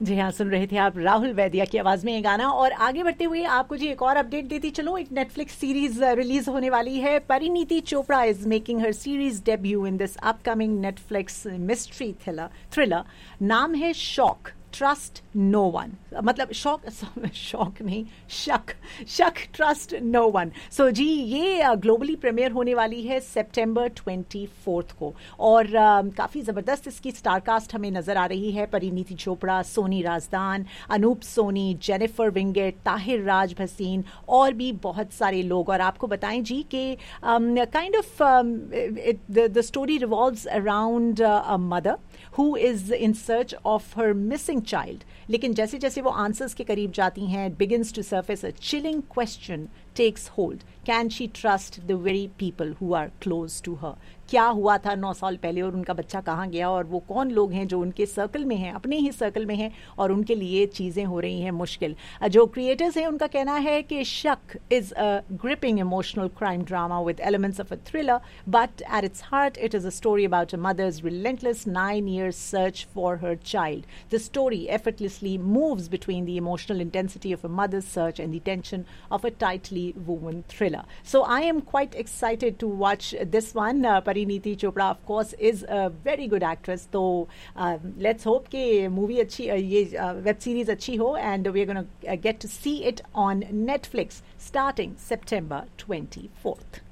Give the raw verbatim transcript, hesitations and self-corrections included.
जी हाँ, सुन रहे थे आप राहुल वैद्या की आवाज में ये गाना। और आगे बढ़ते हुए आपको जी एक और अपडेट देती चलो। एक नेटफ्लिक्स सीरीज रिलीज होने वाली है। Parineeti Chopra is making her series debut in this upcoming Netflix mystery thriller thriller नाम है शॉक, ट्रस्ट नो वन। मतलब शॉक शॉक नहीं, शक शक ट्रस्ट नो वन। सो जी ये ग्लोबली प्रीमियर होने वाली है सितंबर ट्वेंटी फोर्थ को। और uh, काफ़ी ज़बरदस्त इसकी स्टारकास्ट हमें नज़र आ रही है। परिणीति चोपड़ा, सोनी राजदान, अनूप सोनी, जेनिफर विंगेट, ताहिर राज भसीन और भी बहुत सारे लोग। और आपको बताएं जी कि kind of the story revolves around a mother who is in search of her missing child. लेकिन जैसे जैसे वो आंसर्स के करीब जाती हैं, it begins to surface a chilling question takes hold. Can she trust the very people who are close to her? क्या हुआ था नौ साल पहले और उनका बच्चा कहाँ गया, और वो कौन लोग हैं जो उनके सर्कल में हैं, अपने ही सर्कल में हैं, और उनके लिए चीज़ें हो रही हैं मुश्किल। जो क्रिएटर्स हैं उनका कहना है कि शक is a gripping emotional crime drama with elements of a thriller, but at its heart it is a story about a mother's relentless nine-year search for her child. The story effortlessly moves between the emotional intensity of a mother's search and the tension of a tightly woven thriller. So I am quite excited to watch this one. Uh, Parineeti Chopra, of course, is a very good actress. So uh, let's hope कि movie अच्छी, uh, ये uh, web series अच्छी हो, and we're going to uh, get to see it on Netflix starting September twenty-fourth.